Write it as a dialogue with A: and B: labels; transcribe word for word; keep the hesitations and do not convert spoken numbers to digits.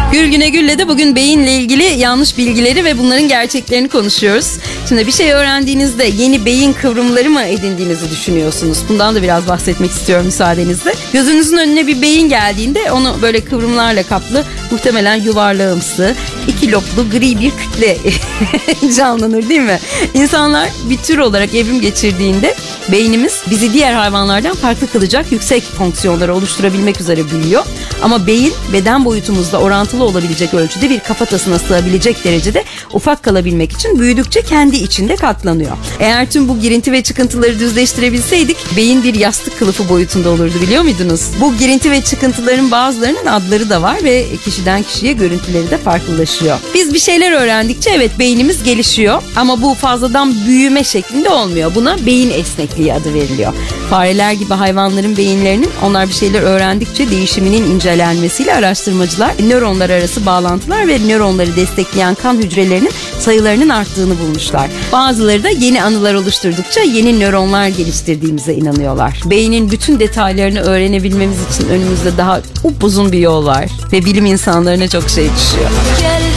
A: Gül Güne Gül'le de bugün beyinle ilgili yanlış bilgileri ve bunların gerçeklerini konuşuyoruz. Şimdi bir şey öğrendiğinizde yeni beyin kıvrımları mı edindiğinizi düşünüyorsunuz? Bundan da biraz bahsetmek istiyorum müsaadenizle. Gözünüzün önüne bir beyin geldiğinde onu böyle kıvrımlarla kaplı, muhtemelen yuvarlağımsı, iki loblu gri bir kütle canlanır değil mi? İnsanlar bir tür olarak evrim geçirdiğinde beynimiz bizi diğer hayvanlardan farklı kılacak yüksek fonksiyonları oluşturabilmek üzere büyüyor. Ama beyin beden boyutumuzla orantılı olabilecek ölçüde bir kafatasına sığabilecek derecede ufak kalabilmek için büyüdükçe kendi içinde katlanıyor. Eğer tüm bu girinti ve çıkıntıları düzleştirebilseydik beyin bir yastık kılıfı boyutunda olurdu, biliyor muydunuz? Bu girinti ve çıkıntıların bazılarının adları da var ve kişiden kişiye görüntüleri de farklılaşıyor. Biz bir şeyler öğrendikçe evet beynimiz gelişiyor ama bu fazladan büyüme şeklinde olmuyor. Buna beyin esnekliği adı veriliyor. Fareler gibi hayvanların beyinlerinin onlar bir şeyler öğrendikçe değişiminin incelenmesiyle araştırmacılar nöronlar arası bağlantılar ve nöronları destekleyen kan hücrelerinin sayılarının arttığını bulmuşlar. Bazıları da yeni anılar oluşturdukça yeni nöronlar geliştirdiğimize inanıyorlar. Beynin bütün detaylarını öğrenebilmemiz için önümüzde daha upuzun bir yol var ve bilim insanlarına çok şey düşüyor.